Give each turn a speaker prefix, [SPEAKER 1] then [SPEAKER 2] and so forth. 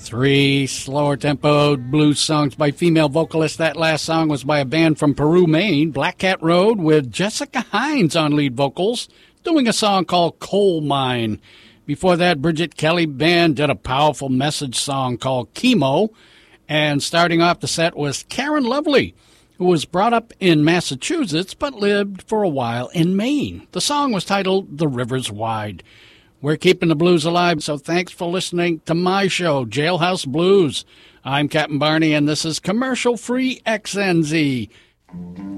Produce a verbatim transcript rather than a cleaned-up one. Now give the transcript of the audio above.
[SPEAKER 1] Three slower tempoed blues songs by female vocalists. That last song was by a band from Peru, Maine, Black Cat Road, with Jessica Hines on lead vocals, doing a song called Coal Mine. Before that, Bridget Kelly Band did a powerful message song called Chemo. And starting off the set was Karen Lovely, who was brought up in Massachusetts but lived for a while in Maine. The song was titled The River's Wide. We're keeping the blues alive, so thanks for listening to my show, Jailhouse Blues. I'm Captain Barney, and this is commercial-free X N Z.